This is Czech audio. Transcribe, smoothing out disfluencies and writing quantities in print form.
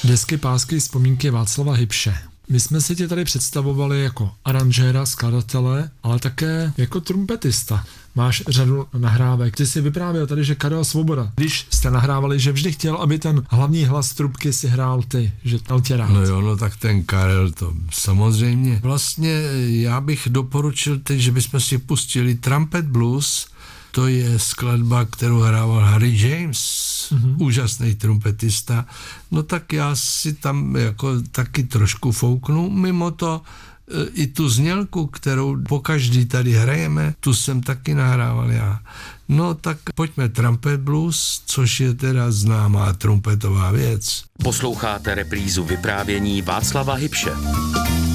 Desky, pásky, vzpomínky Václava Hybše. My jsme si tě tady představovali jako aranžéra, skladatele, ale také jako trumpetista. Máš řadu nahrávek. Ty si vyprávěl tady, že Karel Svoboda, když jste nahrávali, že vždy chtěl, aby ten hlavní hlas trubky si hrál ty, že dal tě rád. No jo, no tak ten Karel to samozřejmě. Vlastně já bych doporučil teď, že bychom si pustili Trumpet Blues. To je skladba, kterou hrával Harry James, úžasný trumpetista. No tak já si tam jako taky trošku fouknu. Mimo to i tu znělku, kterou pokaždý tady hrajeme, tu jsem taky nahrával já. No tak pojďme Trumpet Blues, což je teda známá trumpetová věc. Posloucháte reprízu vyprávění Václava Hybše.